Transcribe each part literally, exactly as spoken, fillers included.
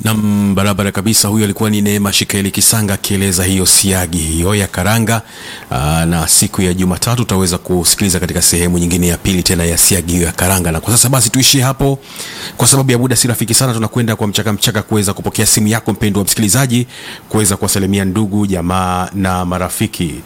Na barabara kabisa, huyo alikuwa ni Neema Shikaeli Kisanga akieleza hiyo siagi hiyo ya karanga. Aa, na siku ya Jumatatu tutaweza kusikiliza katika sehemu nyingine ya pili tena ya siagi hiyo ya karanga. Na kwa sasa basi tuishie hapo kwa sababu ya muda si rafiki sana. Tunakwenda kwa mchaka mchaka kuweza kupokea simu yako mpendwa msikilizaji, kuweza kuwasalimia ndugu, jamaa na marafiki.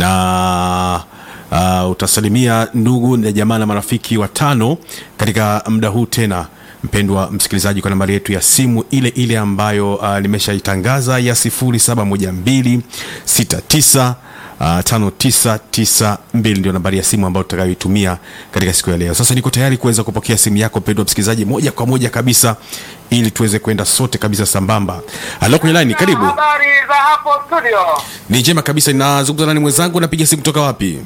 Na uh, utasalimia ndugu na jamaa na marafiki watano katika muda huu tena mpendwa msikilizaji, kwa nambari yetu ya simu ile ile ambayo uh, nimeshaitangaza ya sifuri saba moja mbili sita tisa tano tisa tisa mbili, ndio nambari ya simu ambayo tutakayoitumia katika siku ya leo. Sasa niko tayari kuweza kupokea simu yako mpendwa msikilizaji moja kwa moja kabisa, ili tuweze kwenda sote kabisa sambamba. Halo kwenye line, karibu. Habari za hapo studio? Ni njema kabisa. Ninazungumza nani mwenzangu, napiga simu kutoka wapi?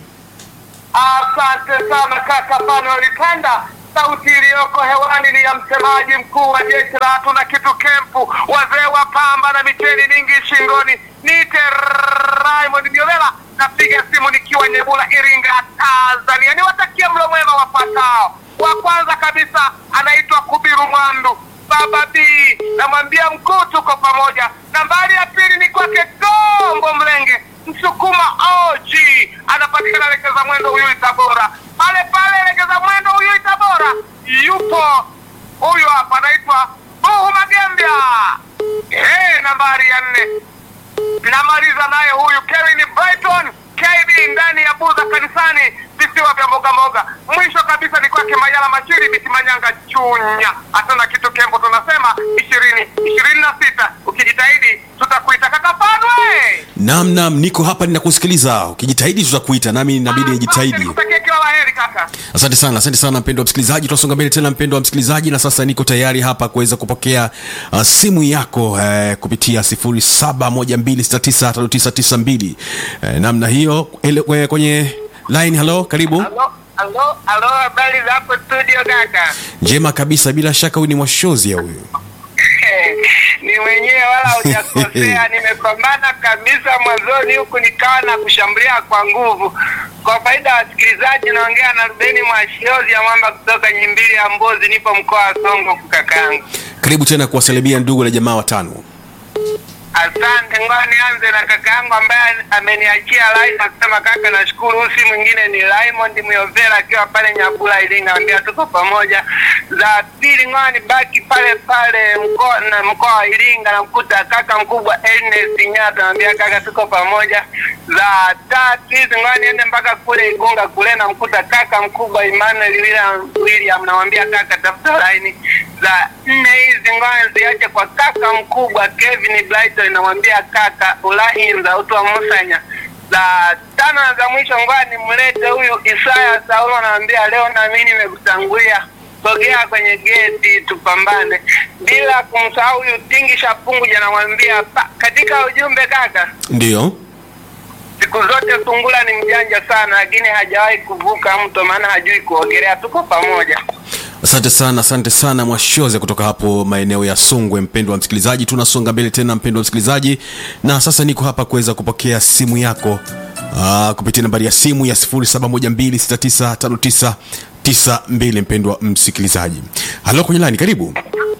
Asante sana kaka Pano Lipanda. Sauti iliyoko hewani ni ya msemaji mkuu wa jeshi la hatuna kitu kempu, wazee wa pamba na micheni mingi shingoni. Nite Raymond Miolela, napiga simu nikiwa Nyebula, Iringa, Tanzania. Niwatakia mlo mwema wafuatao. Wa kwanza kabisa anaitwa Kubiru Mwandu, Baba B, namwambia mkuu tuko pamoja. Nambari ya pili ni kwake Gombo Mlenge, Msukuma O G, anapatikana Legeza Mwendo huyu Tabora. Pale pale Legeza Mwendo huyu Tabora yupo huyu hapa anaitwa Buhu Magembia. Eh, nambari ya nne namaliza naye huyu Kevin Brighton K B ndani ya Buza kanisani visiwa vya mboga mboga. Mwisho kabisa ni kwake Mayala Machiri Bitimanyanga Chunya. Hatuna kitu kembo, tunasema ishirini ishirini na sita. Ukijitahidi tutakuita kaka Panwe. Naam naam, niko hapa ninakusikiliza. Ukijitahidi tutakuita, nami inabidi nijitahidi. Nikutakie kila laheri kaka. Asante sana, asante sana mpendwa msikilizaji. Tunasonga mbele tena mpendwa msikilizaji, na sasa niko tayari hapa kuweza kupokea uh, simu yako uh, kupitia sifuri saba moja mbili sita tisa tano tisa tisa mbili. Uh, namna hiyo ele, kwenye line. Hello, karibu. Hello, hello, hello, habari za hapo studio kaka? Njema kabisa, bila shaka huyu ni Mwashozi ya huyu. Ni mwenyewe wala hujakosea. Nimepambana kabisa mwanzoni huku nikawa na kushambulia kwa nguvu. Kwa faida ya wasikilizaji, naongea na Rubeni Mwashozi ya mwamba kutoka Nyimbili ya Mbozi, nipo mkoa wa Songwe kukakangu. Karibu tena kuwasalimia ndugu na jamaa watano. Asante, ngoja nianze na kaka yangu ambaye ameniachia line akisema kaka nashukuru. Usi mwingine ni Raymond Muyovela akiwa pale Nyabula Iringa, anambia tuko pamoja. Za pili ngoja nibaki pale pale mkoa na mkoa wa Iringa, namkuta kaka mkubwa Ernest Nyata, anambia kaka tuko pamoja. Za tatu hizi ngoja niende mpaka kule Igunga kule, namkuta kaka mkubwa Emmanuel William William, namwambia kaka tafuta line. Za nne hizi ngoja ziache kwa kaka mkubwa Kevin Brighton, namwambia kaka ulahinza utwa Musanya. Za tano za mwisho ngoja nimlete huyu Isaya Saulo, namwambia leo na mimi nimekutangulia, sogea kwenye geti tupambane. Bila kumsahau huyu Tingisha Punguja, namwambia katika ujumbe kaka, ndio siku zote sungura ni mjanja sana, lakini hajawahi kuvuka mto maana hajui kuogelea. Tuko pamoja. Asante sana, asante sana Mwashozi kutoka hapo maeneo ya Songwe. Mpendwa msikilizaji, tunasonga mbele tena mpendwa msikilizaji, na sasa niko hapa kuweza kupokea simu yako aa, kupitia nambari ya simu ya sifuri saba moja mbili sita tisa tano tisa tisa mbili mpendwa msikilizaji. Halo kwenye line, karibu.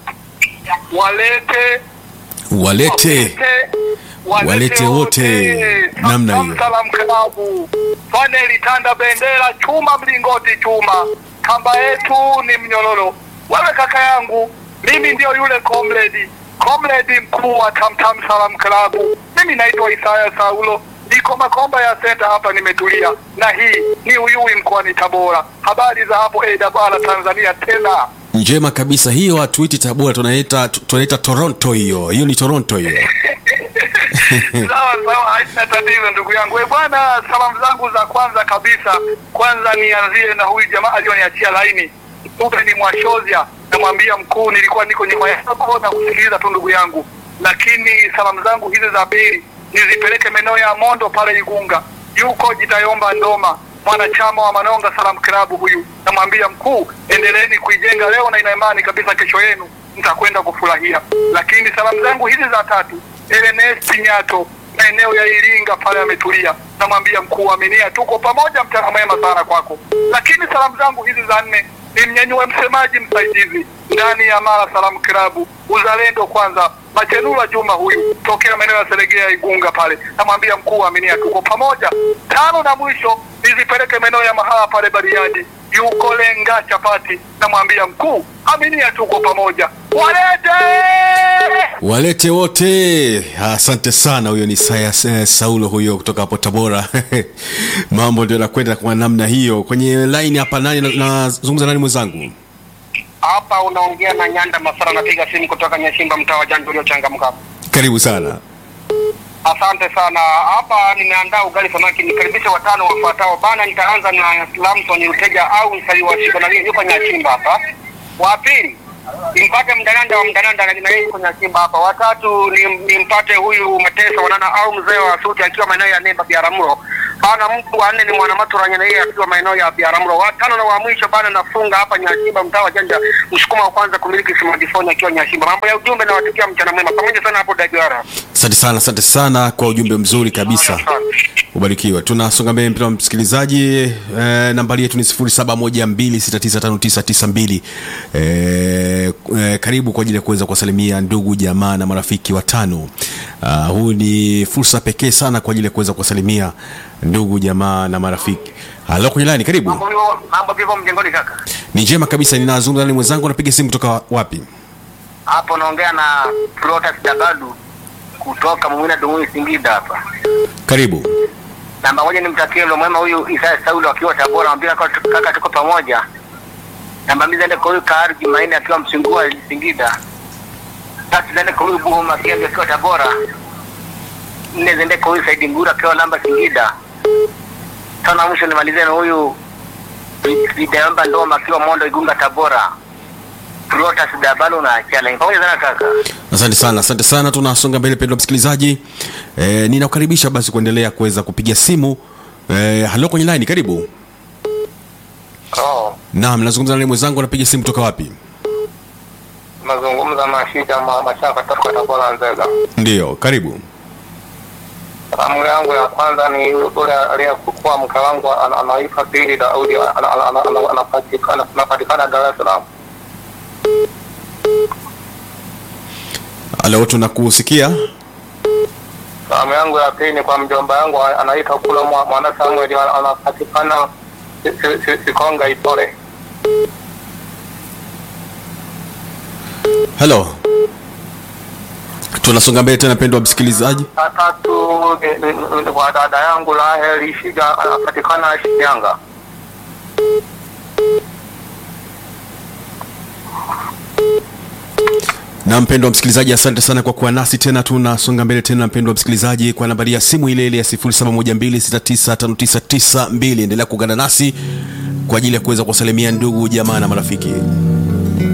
Walete walete walete wote namna hiyo. Salam klabu Faneli tanda bendera chuma mlingoti chuma, kamba yetu ni mnyololo. Wewe kaka yangu, mimi ndio yule comrade comrade mkuu wa Tamtam Salam Klabu. Mimi naitwa Isaya Saulo, niko Makomba ya Center hapa nimetulia, na hii ni Uyui mkoani Tabora. Habari za hapo A W R Tanzania tena? Njema kabisa, hiyo watuiti Tabora tunaita tunaita Toronto, hiyo hiyo ni Toronto hiyo. Sawa sawa, haina tatizo ndugu yangu. Eh bwana, salamu zangu za kwanza kabisa, kwanza nianzie na huyu jamaa alioniachia laini. Ube ni Mwashozi, namwambia mkuu nilikuwa niko nyuma yako na kusikiliza tu ndugu yangu. Lakini salamu zangu hizi za pili nizipeleke maeneo ya Mondo pale Igunga. Yuko Jitayomba Ndoma, mwanachama wa Manonga Salam Club huyu. Namwambia mkuu, endeleeni kuijenga leo na ina imani kabisa kesho yenu mtakwenda kufurahia. Lakini salamu zangu hizi za tatu, Ernest Nyato maeneo ya Iringa pale ametulia, namwambia mkuu aminia tuko pamoja, mchana mwema sana kwako. Lakini salamu zangu hizi za nne nimnyanyue msemaji msaidizi ndani ya Mara Salamu Klabu, uzalendo kwanza. Machenula Juma huyu tokea maeneo ya Selegea Igunga pale, namwambia mkuu Aminia tuko pamoja. Tano na mwisho nizipeleke maeneo ya Mahala pale Bariadi, yuko Lenga Chapati, namwambia mkuu Aminia tuko pamoja. Walete walete wote. Asante sana. Huyo ni Saya eh, Saulo huyo kutoka hapo Tabora. Mambo ndio yanakwenda kwa namna hiyo. Kwenye line hapa nani nazungumza nani mwenzangu? Hapa unaongea na Nyanda Masara, napiga simu kutoka Nyashimba, mtaa wa Janjo uliochangamka. Karibu sana. Asante sana. Hapa nimeandaa ugali samaki, nikaribisha watano wafuatao bana. Nitaanza na Lamson Uteja au msali wa Shiko na yeye yuko Nyashimba hapa. Wa pili nimpate Mdananda wa Mdananda na yeye yuko Nyashimba hapa. Watatu nimpate huyu Matesa Wanana au mzee wa Suti akiwa maeneo ya Nemba Biaramuro. Bana mtu wa nne ni Mwanamatura na yeye akiwa maeneo ya Biaramuro. Watano na wa mwisho bana nafunga hapa Nyashimba, mtaa wa Janja, msukuma wa kwanza kumiliki smartphone akiwa Nyashimba. Mambo ya ujumbe na watakia mchana mwema pamoja sana hapo Dagara. Asante sana, asante sana kwa ujumbe mzuri kabisa. Ubarikiwa. Tunasonga mbele mpendwa msikilizaji, eh, nambari yetu ni sifuri saba moja mbili sita tisa tano tisa tisa mbili. Eh, eh, karibu kwa ajili ya kuweza kuwasalimia ndugu jamaa na marafiki watano. Uh, huu ni fursa pekee sana kwa ajili ya kuweza kuwasalimia ndugu jamaa na marafiki. Halo kwenye line, karibu. Mambo vipi mjengoni kaka? Ni njema kabisa. Ninazungumza na mwenzangu, napiga simu kutoka wapi? Hapo naongea na Protas Dabalu kutoka Mwina Dumui Singida hapa. Karibu. Namba moja nimtakie lo mwema huyu Isaya Saulo akiwa Tabora, mwambia kaka tuko pamoja. Namba mbili ndio kwa huyu Kaari Jumaine akiwa Msingua Singida. Tatu ndio kwa huyu Buhoma akiwa Tabora. Nne ndio kwa huyu Said Ngura akiwa Lamba Singida. Tano mwisho nimalize na huyu Vidamba Ndoma akiwa Mondo Igunga Tabora. Protas Dabalu na challenge. Pamoja sana kaka. Asante sana, asante sana. Tunasonga mbele pendwa msikilizaji. Eh, ninakukaribisha basi kuendelea kuweza kupiga simu. Eh, halo kwenye line, karibu. Oh. Naam, nazungumza na mwenzangu, anapiga simu kutoka wapi? Nazungumza na Shida Mashaka kutoka Tabora Nzega. Ndio, karibu. Salamu yangu ya kwanza ni yule aliyekuwa mke wangu anaitwa Pili Daudi, anapatikana anapatikana Dar es Salaam. Halo, tunakusikia. Salamu yangu ya pili ni kwa mjomba wangu anaitwa Kula Mwana Samuel, anapatikana Sikonga Itore. Hello. Tunasonga mbele tena pendwa msikilizaji. Tatu ni kwa dada yangu Laheli Shida, anapatikana Shinyanga. Na mpendwa msikilizaji, asante sana kwa kuwa nasi tena. Tunasonga mbele tena mpendwa msikilizaji kwa nambari ya simu ile ile ya sifuri saba moja mbili sita tisa tano tisa tisa mbili. Endelea kuungana nasi kwa ajili ya kuweza kuwasalimia ndugu jamaa na marafiki.